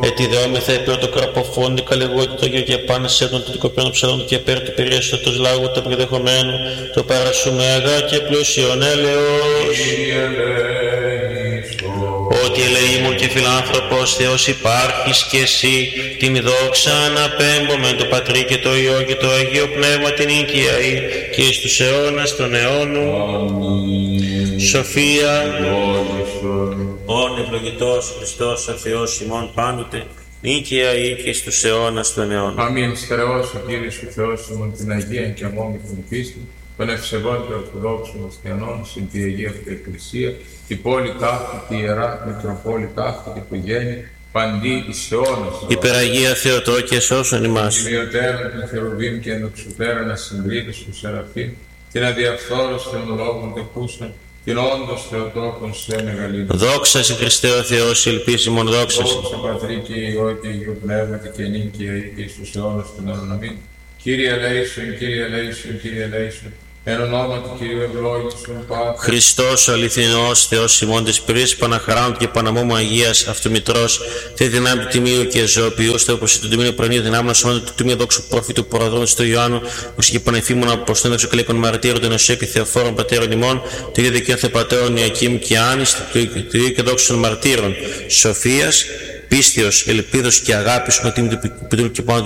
ετιδεόμεθα υπέρ το καρποφόντι καλλιεργότη το Αγίο και πάνε σε τον τετικοπένο ψαλών και πέρ του περιέστατος λάγου τα προδεχομένου το παρασουμέγα και πλούσιον έλεος. Ότι ελεήμων και φιλάνθρωπος Θεός υπάρχεις και εσύ την δόξα αναπέμπομεν το Πατρί και το Υιό και το Αγίο Πνεύμα την οικιαή και εις τους αιώνας των αιώνων. Σοφία. Όν ευλογητός Χριστός ο Θεός ημών πάντοτε νίκαια ή και εις τους αιώνας των αιώνων. Αμήν. Στερεός ο Κύριος ο Θεός ημών την Αγία και αμόμη την πίστη των ευσεβών και ορθοδόξων χριστιανών στην τη Αγία Εκκλησία, την πόλη ταύτη, τη Ιερά Μητροπόλη ταύτη και που γέννη παντί εις αιώνας. Υπεραγία Θεοτό και σώσον ημάς. Μειωτέραν των Χερουβίμ και ενδοξωτέραν ασυγκρίτως του Σεραφείμ, την αδιαφθόρος των λόγων τεκούσαν, την όντως Θεοτόκον σε μεγαλύτερη. Δόξα σε Χριστέ ο Θεός, ελπίσιμον δόξα σε. Δόξα Πατρί και Υιό και Υιό Πνεύματι και νίκαια ή και εις τους αιώνας των αιώνων. Αμήν. Κύριε ελέησον, Κύριε ελέησον, Κύριε ελέησον. Εν ονόματι Κυρίου ευλόγησον Πάτερ. Χριστός ο αληθινός Θεός ημών της πυρής Παναχράντου και Παναμόμου Αγίας Αυτομητρός, θε δυνάμει του Τιμίου και ζωοποιούστε όπως το Τιμίο Προνείο δυνάμει σώματο του Τιμίου δόξου προφήτου Προδρόμου του Ιωάννου, που και πανεφήμων αποστόλων εξωκλήκων μαρτύρων των Οσία και Θεοφόρων Πατέρων ημών, το ίδιο δικαίωμα Θεοπατέρων Ιακήμ και Άνης, το ίδιο και δόξου των μαρτύρων, σοφίας, πίστεως, ελπίδος και αγάπης, ο Τίμου του Πιτρού και πάνω